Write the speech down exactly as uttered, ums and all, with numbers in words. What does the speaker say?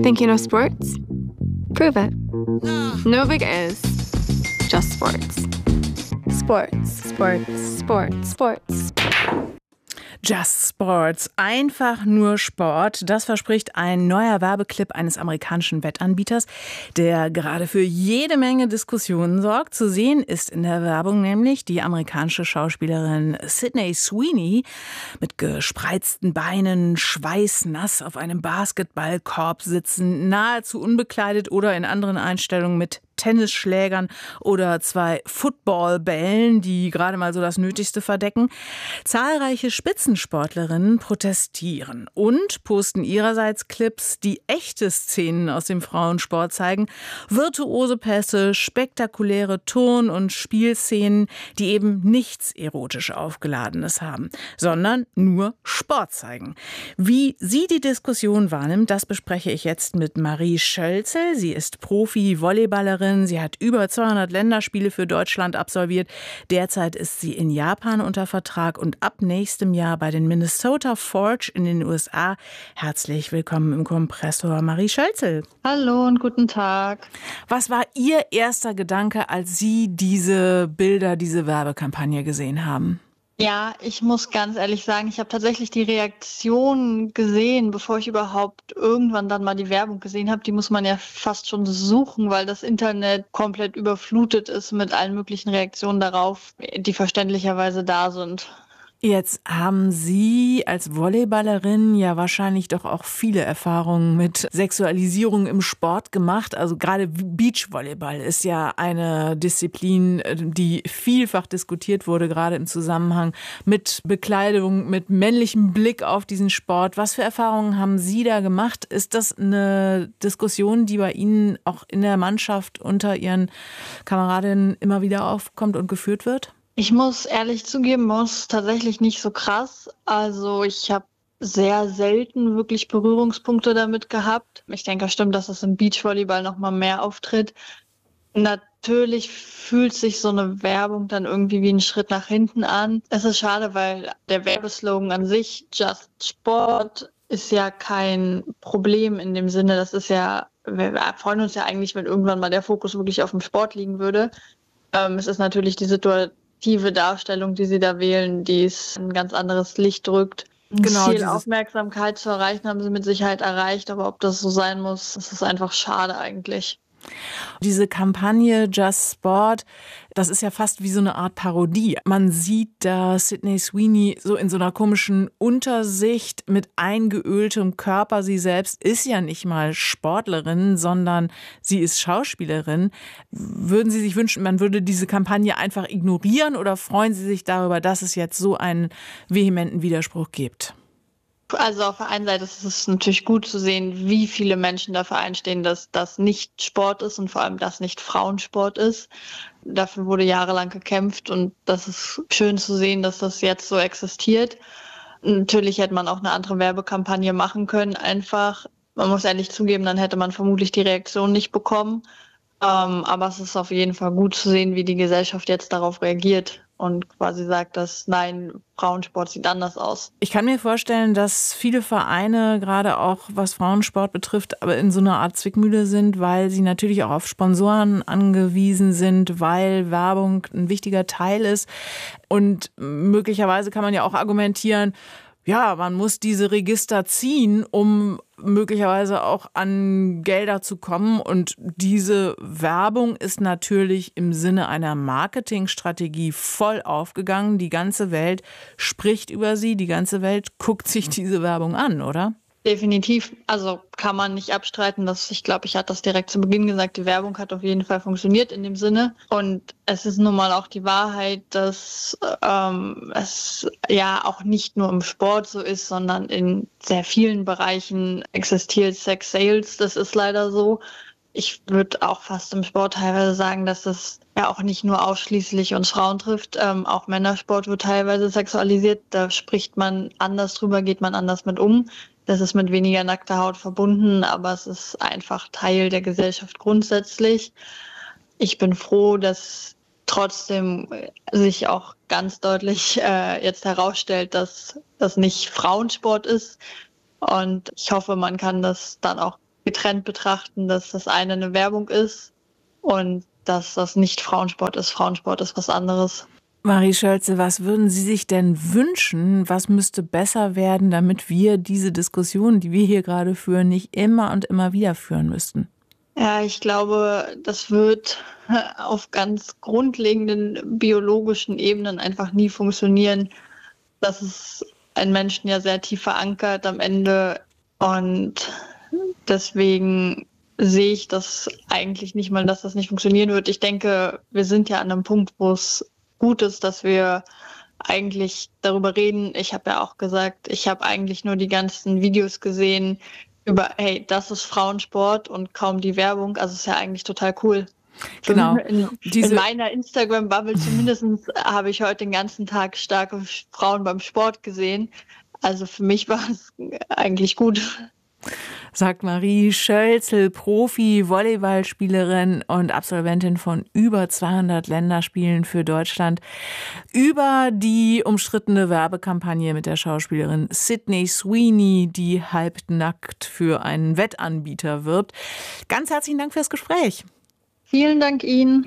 Think you know sports? Prove it. No big is. Just sports. Sports. Sports. Sports. Sports. Just Sports, einfach nur Sport. Das verspricht ein neuer Werbeclip eines amerikanischen Wettanbieters, der gerade für jede Menge Diskussionen sorgt. Zu sehen ist in der Werbung nämlich die amerikanische Schauspielerin Sydney Sweeney mit gespreizten Beinen, schweißnass auf einem Basketballkorb sitzen, nahezu unbekleidet oder in anderen Einstellungen mit Tennisschlägern oder zwei Footballbällen, die gerade mal so das Nötigste verdecken. Zahlreiche Spitzensportlerinnen protestieren und posten ihrerseits Clips, die echte Szenen aus dem Frauensport zeigen. Virtuose Pässe, spektakuläre Turn- und Spielszenen, die eben nichts erotisch Aufgeladenes haben, sondern nur Sport zeigen. Wie sie die Diskussion wahrnimmt, das bespreche ich jetzt mit Marie Schölzel. Sie ist Profi-Volleyballerin. Sie hat über zweihundert Länderspiele für Deutschland absolviert. Derzeit ist sie in Japan unter Vertrag und ab nächstem Jahr bei den Minnesota Forge in den U S A. Herzlich willkommen im Kompressor, Marie Schölzel. Hallo und guten Tag. Was war Ihr erster Gedanke, als Sie diese Bilder, diese Werbekampagne gesehen haben? Ja, ich muss ganz ehrlich sagen, ich habe tatsächlich die Reaktion gesehen, bevor ich überhaupt irgendwann dann mal die Werbung gesehen habe. Die muss man ja fast schon suchen, weil das Internet komplett überflutet ist mit allen möglichen Reaktionen darauf, die verständlicherweise da sind. Jetzt haben Sie als Volleyballerin ja wahrscheinlich doch auch viele Erfahrungen mit Sexualisierung im Sport gemacht. Also gerade Beachvolleyball ist ja eine Disziplin, die vielfach diskutiert wurde, gerade im Zusammenhang mit Bekleidung, mit männlichem Blick auf diesen Sport. Was für Erfahrungen haben Sie da gemacht? Ist das eine Diskussion, die bei Ihnen auch in der Mannschaft unter Ihren Kameradinnen immer wieder aufkommt und geführt wird? Ich muss ehrlich zugeben, muss tatsächlich nicht so krass. Also ich habe sehr selten wirklich Berührungspunkte damit gehabt. Ich denke, stimmt, dass es im Beachvolleyball noch mal mehr auftritt. Natürlich fühlt sich so eine Werbung dann irgendwie wie ein Schritt nach hinten an. Es ist schade, weil der Werbeslogan an sich, Just Sport, ist ja kein Problem in dem Sinne. Das ist ja, wir freuen uns ja eigentlich, wenn irgendwann mal der Fokus wirklich auf dem Sport liegen würde. Ähm, es ist natürlich die Situation, Darstellung, die sie da wählen, die es ein ganz anderes Licht drückt. Genau, viel dieses Aufmerksamkeit zu erreichen, haben sie mit Sicherheit erreicht, aber ob das so sein muss, das ist einfach schade eigentlich. Diese Kampagne Just Sport, das ist ja fast wie so eine Art Parodie. Man sieht da Sydney Sweeney so in so einer komischen Untersicht mit eingeöltem Körper. Sie selbst ist ja nicht mal Sportlerin, sondern sie ist Schauspielerin. Würden Sie sich wünschen, man würde diese Kampagne einfach ignorieren oder freuen Sie sich darüber, dass es jetzt so einen vehementen Widerspruch gibt? Also auf der einen Seite ist es natürlich gut zu sehen, wie viele Menschen dafür einstehen, dass das nicht Sport ist und vor allem, dass nicht Frauensport ist. Dafür wurde jahrelang gekämpft und das ist schön zu sehen, dass das jetzt so existiert. Natürlich hätte man auch eine andere Werbekampagne machen können, einfach. Man muss ehrlich zugeben, dann hätte man vermutlich die Reaktion nicht bekommen. Ähm, aber es ist auf jeden Fall gut zu sehen, wie die Gesellschaft jetzt darauf reagiert und quasi sagt, dass nein, Frauensport sieht anders aus. Ich kann mir vorstellen, dass viele Vereine, gerade auch was Frauensport betrifft, aber in so einer Art Zwickmühle sind, weil sie natürlich auch auf Sponsoren angewiesen sind, weil Werbung ein wichtiger Teil ist. Und möglicherweise kann man ja auch argumentieren, ja, man muss diese Register ziehen, um möglicherweise auch an Gelder zu kommen. Und diese Werbung ist natürlich im Sinne einer Marketingstrategie voll aufgegangen. Die ganze Welt spricht über sie, die ganze Welt guckt sich diese Werbung an, oder? Definitiv. Also kann man nicht abstreiten, dass ich glaube, ich hatte das direkt zu Beginn gesagt, die Werbung hat auf jeden Fall funktioniert in dem Sinne. Und es ist nun mal auch die Wahrheit, dass ähm, es ja auch nicht nur im Sport so ist, sondern in sehr vielen Bereichen existiert Sex Sales. Das ist leider so. Ich würde auch fast im Sport teilweise sagen, dass es ja auch nicht nur ausschließlich uns Frauen trifft. Ähm, auch Männersport wird teilweise sexualisiert. Da spricht man anders drüber, geht man anders mit um. Das ist mit weniger nackter Haut verbunden, aber es ist einfach Teil der Gesellschaft grundsätzlich. Ich bin froh, dass trotzdem sich auch ganz deutlich äh, jetzt herausstellt, dass das nicht Frauensport ist. Und ich hoffe, man kann das dann auch getrennt betrachten, dass das eine eine Werbung ist und dass das nicht Frauensport ist. Frauensport ist was anderes. Marie Schölzel, was würden Sie sich denn wünschen? Was müsste besser werden, damit wir diese Diskussion, die wir hier gerade führen, nicht immer und immer wieder führen müssten? Ja, ich glaube, das wird auf ganz grundlegenden biologischen Ebenen einfach nie funktionieren. Das ist ein Menschen ja sehr tief verankert am Ende und deswegen sehe ich das eigentlich nicht mal, dass das nicht funktionieren wird. Ich denke, wir sind ja an einem Punkt, wo es gut ist, dass wir eigentlich darüber reden. Ich habe ja auch gesagt, ich habe eigentlich nur die ganzen Videos gesehen über, hey, das ist Frauensport und kaum die Werbung. Also ist ja eigentlich total cool. Genau. In, in meiner Instagram-Bubble zumindest habe ich heute den ganzen Tag starke Frauen beim Sport gesehen. Also für mich war es eigentlich gut. Sagt Marie Schölzel, Profi-Volleyballspielerin und Absolventin von über zweihundert Länderspielen für Deutschland, über die umstrittene Werbekampagne mit der Schauspielerin Sydney Sweeney, die halbnackt für einen Wettanbieter wirbt. Ganz herzlichen Dank fürs Gespräch. Vielen Dank Ihnen.